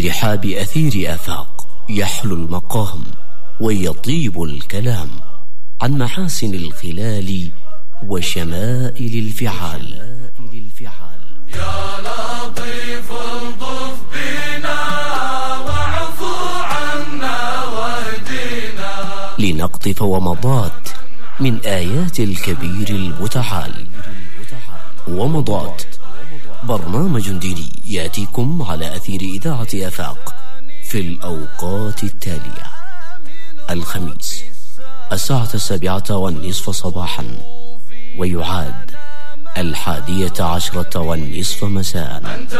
رحاب أثير آفاق يحلو المقام ويطيب الكلام عن محاسن الخلال وشمائل الفعال. يا لطيف الطف بنا واعفو عنا واهدنا لنقطف ومضات من آيات الكبير المتعال. ومضات برنامج ديني يأتيكم على أثير إذاعة آفاق في الأوقات التالية: الخميس 7:30 صباحا، ويعاد 11:10 مساء.